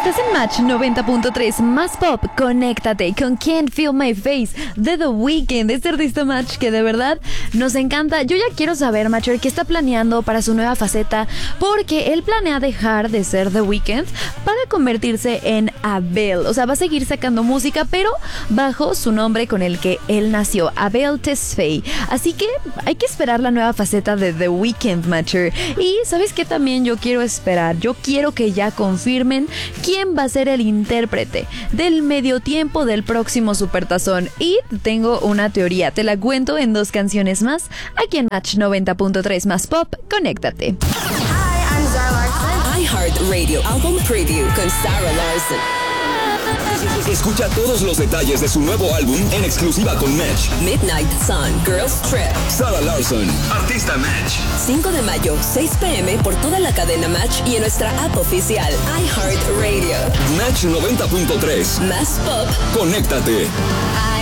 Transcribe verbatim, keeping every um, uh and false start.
Estás en Match noventa punto tres, más pop. Conéctate con Can't Feel My Face de The Weeknd, este artista Match que de verdad nos encanta. Yo ya quiero saber, Matcher, qué está planeando para su nueva faceta, porque él planea dejar de ser The Weeknd para convertirse en Abel. O sea, va a seguir sacando música, pero bajo su nombre con el que él nació, Abel Tesfaye. Así que hay que esperar la nueva faceta de The Weeknd, Matcher. Y ¿sabes qué también yo quiero esperar? Yo quiero que ya confirmen quién va a ser el intérprete del medio tiempo del próximo Supertazón. Y tengo una teoría, te la cuento en dos canciones más, aquí en Match noventa punto tres más pop. Conéctate. Hi, I'm Zara Larsson. iHeartRadio Album Preview con Zara Larsson. Escucha todos los detalles de su nuevo álbum en exclusiva con Match. Midnight Sun, Girls Trip. Zara Larsson, artista Match. cinco de mayo, seis p.m. por toda la cadena Match y en nuestra app oficial iHeartRadio. Match noventa punto tres. Más pop. Conéctate.